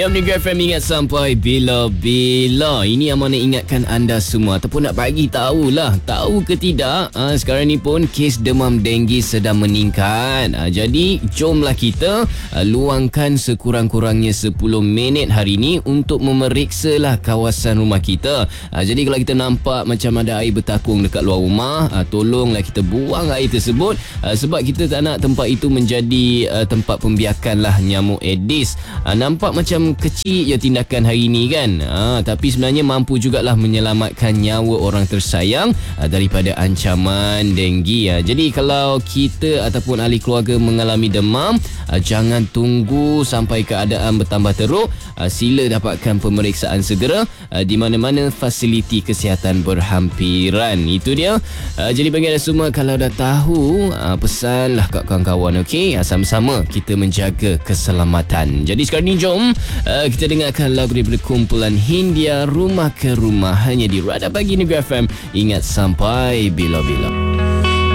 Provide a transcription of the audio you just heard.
Ya, Negeri FM ingat sampai bila-bila. Ini yang mana ingatkan anda semua ataupun nak bagi tahulah. Tahu ke tidak, sekarang ni pun kes demam denggi sedang meningkat. Jadi jomlah kita luangkan sekurang-kurangnya 10 minit hari ni untuk memeriksa lah kawasan rumah kita. Jadi kalau kita nampak macam ada air bertakung dekat luar rumah, tolonglah kita buang air tersebut, sebab kita tak nak tempat itu menjadi tempat pembiakan lah nyamuk Aedes. Nampak macam kecil je tindakan hari ni kan, tapi sebenarnya mampu jugalah menyelamatkan nyawa orang tersayang daripada ancaman denggi. Jadi kalau kita ataupun ahli keluarga mengalami demam, jangan tunggu sampai keadaan bertambah teruk. Sila dapatkan pemeriksaan segera di mana-mana fasiliti kesihatan berhampiran. Itu dia. Jadi bagi anda semua, kalau dah tahu, pesanlah kat kawan-kawan, okey? Sama-sama kita menjaga keselamatan. Jadi sekarang ni jom kita dengarkan lagu daripada kumpulan Hindia, Rumah ke Rumah, hanya di Radar Pagi Negeri FM. Ingat sampai bila-bila.